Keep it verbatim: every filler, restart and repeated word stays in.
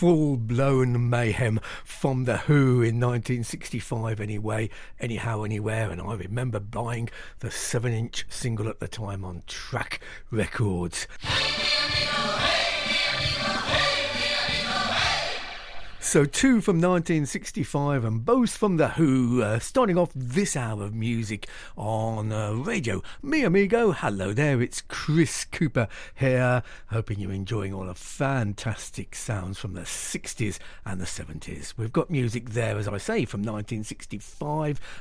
full-blown mayhem from The Who in nineteen sixty-five anyway, anyhow, anywhere, and I remember buying the seven-inch single at the time on Track Records. So two from nineteen sixty-five and both from The Who, uh, starting off this hour of music on uh, radio. Mi amigo, hello there, it's Chris Cooper here, hoping you're enjoying all the fantastic sounds from the sixties and the seventies. We've got music there, as I say, from nineteen sixty-five